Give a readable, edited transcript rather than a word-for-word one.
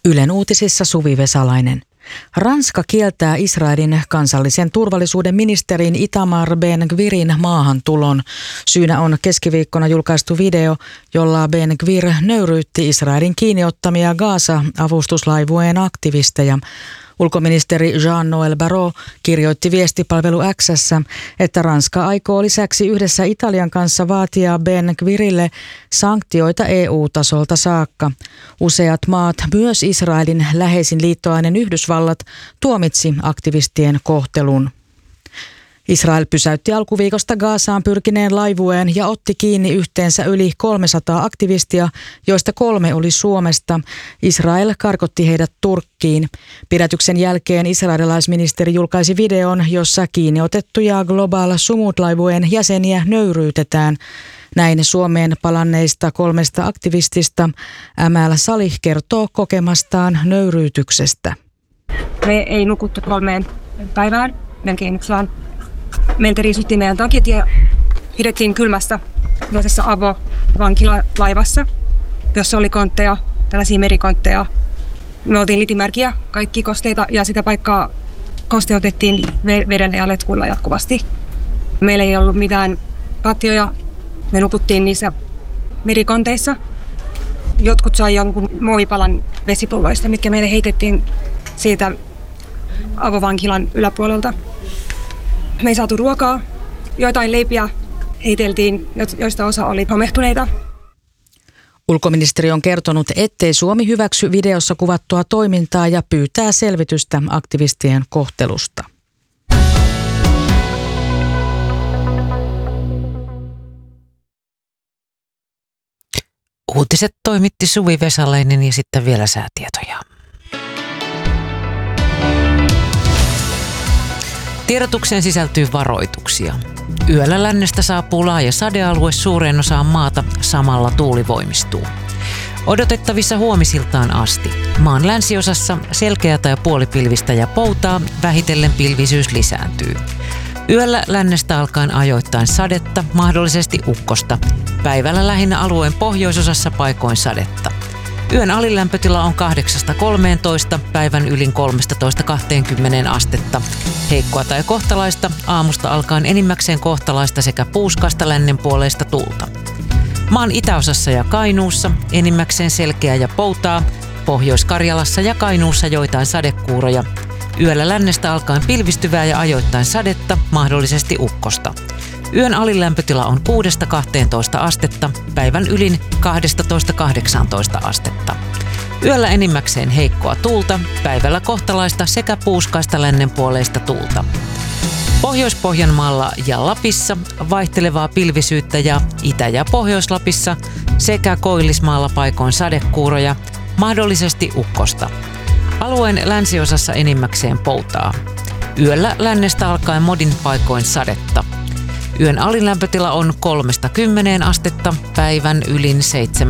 Ylen uutisissa Suvi Vesalainen. Ranska kieltää Israelin kansallisen turvallisuuden ministerin Itamar Ben-Gvirin maahantulon. Syynä on keskiviikkona julkaistu video, jolla Ben-Gvir nöyryytti Israelin kiinniottamia Gaza-avustuslaivueen aktivisteja. Ulkoministeri Jean-Noël Barrot kirjoitti viestipalvelu X:ssä, että Ranska aikoo lisäksi yhdessä Italian kanssa vaatia Ben-Gvirille sanktioita EU-tasolta saakka. Useat maat, myös Israelin läheisin liittolainen Yhdysvallat, tuomitsi aktivistien kohtelun. Israel pysäytti alkuviikosta Gazaan pyrkineen laivueen ja otti kiinni yhteensä yli 300 aktivistia, joista 3 oli Suomesta. Israel karkotti heidät Turkkiin. Pidätyksen jälkeen israelilaisministeri julkaisi videon, jossa kiinniotettuja Global Sumud-laivueen jäseniä nöyryytetään. Näin Suomeen palanneista 3 aktivistista Amal Salih kertoo kokemastaan nöyryytyksestä. Me ei nukuttu 3 päivään, melkein yksään. Meiltä riisuttiin meidän takit ja pidettiin kylmässä tällaisessa avovankilalaivassa, jossa oli kontteja, tällaisia merikontteja. Me oltiin litimärkiä, kaikki kosteita, ja sitä paikkaa kosteutettiin vedellä ja letkuilla jatkuvasti. Meillä ei ollut mitään patjoja. Me nukuttiin niissä merikonteissa. Jotkut sai jonkun muovipalan vesipulloista, mitkä meille heitettiin siitä avovankilan yläpuolelta. Me ei saatu ruokaa. Joitain leipiä heiteltiin, joista osa oli homehtuneita. Ulkoministeri on kertonut, ettei Suomi hyväksy videossa kuvattua toimintaa ja pyytää selvitystä aktivistien kohtelusta. Uutiset toimitti Suvi Vesalainen ja sitten vielä säätietoja. Tiedotukseen sisältyy varoituksia. Yöllä lännestä saapuu laaja sadealue suureen osaan maata, samalla tuuli voimistuu. Odotettavissa huomisiltaan asti. Maan länsiosassa selkeätä ja puolipilvistä ja poutaa, vähitellen pilvisyys lisääntyy. Yöllä lännestä alkaen ajoittain sadetta, mahdollisesti ukkosta. Päivällä lähinnä alueen pohjoisosassa paikoin sadetta. Yön alilämpötila on 8-13, päivän ylin 13-20 astetta. Heikkoa tai kohtalaista, aamusta alkaen enimmäkseen kohtalaista sekä puuskasta lännenpuoleista tuulta. Maan itäosassa ja Kainuussa enimmäkseen selkeää ja poutaa, Pohjois-Karjalassa ja Kainuussa joitain sadekuuroja. Yöllä lännestä alkaen pilvistyvää ja ajoittain sadetta, mahdollisesti ukkosta. Yön alilämpötila on 6-12 astetta, päivän ylin 12-18 astetta. Yöllä enimmäkseen heikkoa tuulta, päivällä kohtalaista sekä puuskaista lännenpuoleista tuulta. Pohjois-Pohjanmaalla ja Lapissa vaihtelevaa pilvisyyttä ja Itä- ja Pohjois-Lapissa sekä Koillismaalla paikoin sadekuuroja, mahdollisesti ukkosta. Alueen länsiosassa enimmäkseen poutaa. Yöllä lännestä alkaen modin paikoin sadetta. Yön alilämpötila on 3-10 astetta, päivän ylin